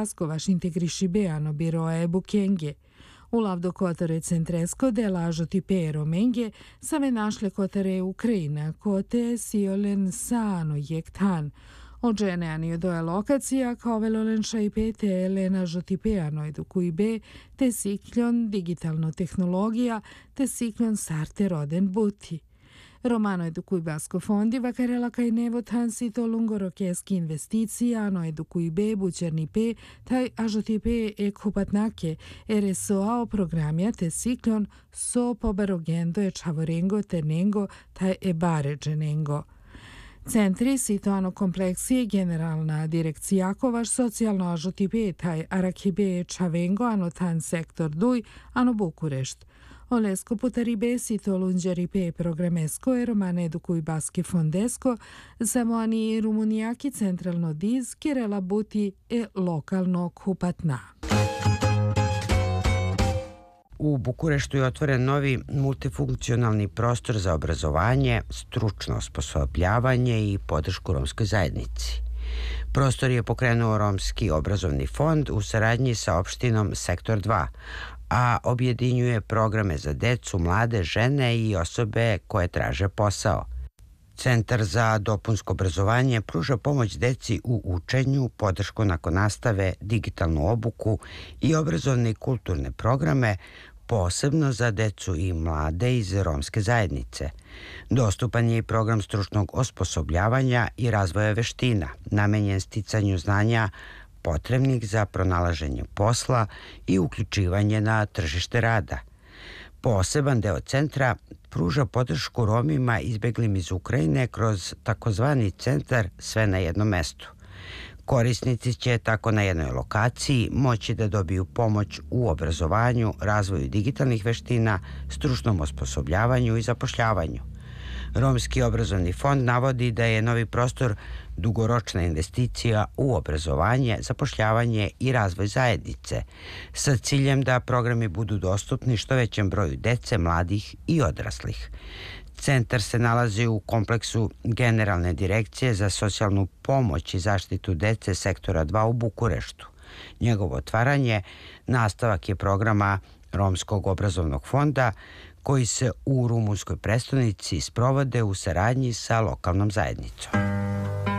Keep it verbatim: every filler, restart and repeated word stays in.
Baskovaš integriši beano biroe bukenge. U lavdo kotare centresco della Ajotipe romenge same našle kotare Ukrajina, kote siolen sano jektan. Ođeneani do je lokacija kao velolenša i pete Elena Žotipeano edukuj be te sikljon digitalno tehnologija te sikljon sarte roden buti. Romano edukuj basko fondi vakarela kaj nevo tansito lungorokeski investicija no edukuj be bućerni pe taj Ajotipe e kupatnake ere soao programja te sikljon so pobarogendo e čavorengo te nengo taj e baređenengo. Centri situano kompleksije generalna direkcija Kovaš socijalno Ajotipe taj Arakibe Čavengo ano tan sektor duj ano Bukurešt. Olesko putaribe sito lunđeripe programesko e romane edukuj baski fondesko, samo ani rumunijaki centralno diz kirela buti e lokalno kupatna. U Bukureštu je otvoren novi multifunkcionalni prostor za obrazovanje, stručno osposobljavanje i podršku romskoj zajednici. Prostor je pokrenuo Romski obrazovni fond u saradnji sa opštinom Sektor dva, a objedinjuje programe za decu, mlade, žene i osobe koje traže posao. Centar za dopunsko obrazovanje pruža pomoć deci u učenju, podršku nakon nastave, digitalnu obuku i obrazovne i kulturne programe, posebno za decu i mlade iz romske zajednice. Dostupan je i program stručnog osposobljavanja i razvoja veština, namenjen sticanju znanja potrebnih za pronalaženje posla i uključivanje na tržište rada. Poseban deo centra pruža podršku Romima izbeglim iz Ukrajine kroz takozvani centar Sve na jednom mestu. Korisnici će tako na jednoj lokaciji moći da dobiju pomoć u obrazovanju, razvoju digitalnih veština, stručnom osposobljavanju i zapošljavanju. Romski obrazovni fond navodi da je novi prostor dugoročna investicija u obrazovanje, zapošljavanje i razvoj zajednice, sa ciljem da programi budu dostupni što većem broju dece, mladih i odraslih. Centar se nalazi u kompleksu Generalne direkcije za socijalnu pomoć i zaštitu dece sektora dva u Bukureštu. Njegovo otvaranje nastavak je programa Romskog obrazovnog fonda koji se u rumunskoj prestonici sprovode u saradnji sa lokalnom zajednicom.